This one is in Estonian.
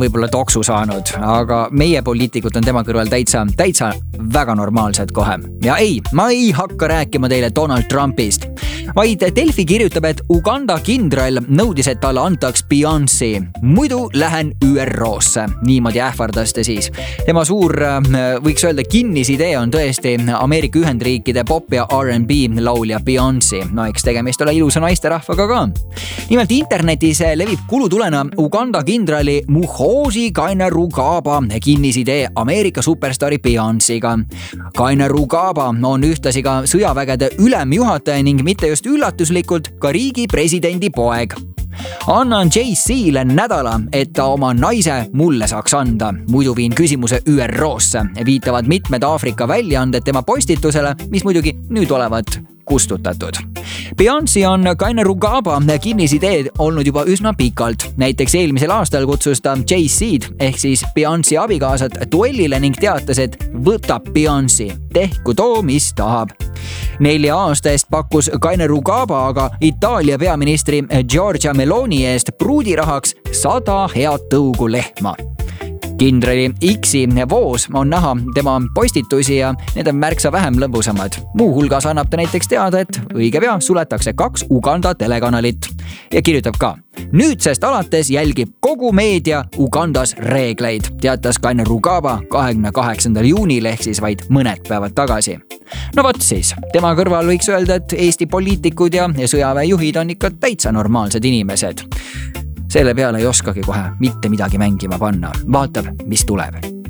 võib-olla toksu saanud, aga meie poliitikud on tema kõrval täitsa väga normaalsed kohe. Ja ei, ma ei hakka rääkima teile Donald Trumpist, vaid Delfi kirjutab, et Uganda kindral nõudis, et talle antaks Beyoncé. Muidu lähen ÜRO-sse. Niimoodi ähvardas ta siis. Tema suur, võiks öelda, kinnisidee on tõesti Ameerika Ühendriikide pop ja R&B laulja Beyoncé. No eks tegemist ole ilusa naisterahvaga ka. Nimelt internetis levib kulutulena Uganda kindrali Muhoozi Kainerugaba kinnisidee Ameerika superstari Beyoncéga. Kainerugaba on ühtlasi ka sõjavägede ülemjuhataja ning mitte just üllatuslikult ka riigi presidendi poeg. Annan JC-le nädala, et ta oma naise mulle saaks anda. Muidu viin küsimuse ÜRO-sse. Viitavad mitmed Aafrika väljaanded tema postitusele, mis muidugi nüüd olevat kustutatud. Beyoncé on Kainerugaba kinnisideed olnud juba üsna pikalt. Näiteks eelmisel aastal kutsus ta JC-d ehk siis Beyoncé abikaasat duellile ning teatas, et võtab Beyoncé. Tehku too, mis tahab. 4 aasta eest pakkus Kainerugaba aga Itaalia peaministri Giorgia Meloni eest pruudirahaks 100 head tõugu lehma. Kindrali X-i voos on näha tema postitusi ja need on märksa vähem lõbusamad. Muu hulgas annab ta näiteks teada, et õige pea suletakse 2 Uganda telekanalit. Ja kirjutab ka, nüüdsest alates jälgib kogu meedia Ugandas reegleid, teatas Kainerugaba 28. juunil ehk siis vaid mõned päevad tagasi. No vot siis, tema kõrval võiks öelda, et Eesti poliitikud ja sõjaväejuhid on ikka täitsa normaalsed inimesed. Selle peale ei oskagi kohe mitte midagi mängima panna. Vaatab, mis tuleb.